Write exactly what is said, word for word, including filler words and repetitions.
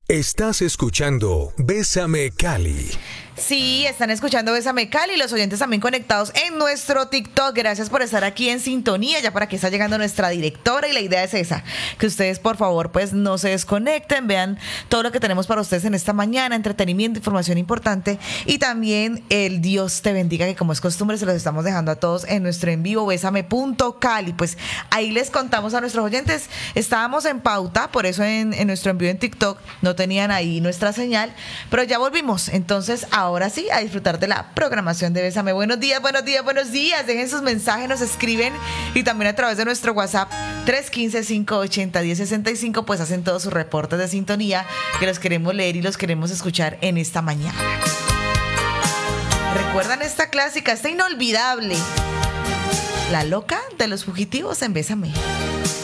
Estás escuchando Bésame Cali. Sí, están escuchando Bésame Cali, los oyentes también conectados en nuestro TikTok. Gracias por estar aquí en sintonía, ya por aquí está llegando nuestra directora y la idea es esa, que ustedes por favor pues no se desconecten, vean todo lo que tenemos para ustedes en esta mañana, entretenimiento, información importante y también el Dios te bendiga, que como es costumbre se los estamos dejando a todos en nuestro en vivo bésame punto cali. Pues ahí les contamos a nuestros oyentes, estábamos en pauta, por eso en, en nuestro envío en TikTok no tenían ahí nuestra señal, pero ya volvimos, entonces ahora Ahora sí, a disfrutar de la programación de Bésame. Buenos días, buenos días, buenos días. Dejen sus mensajes, nos escriben y también a través de nuestro WhatsApp tres uno cinco, cinco ocho cero, uno cero seis cinco, pues hacen todos sus reportes de sintonía que los queremos leer y los queremos escuchar en esta mañana. ¿Recuerdan esta clásica, esta inolvidable? La loca de los fugitivos en Bésame.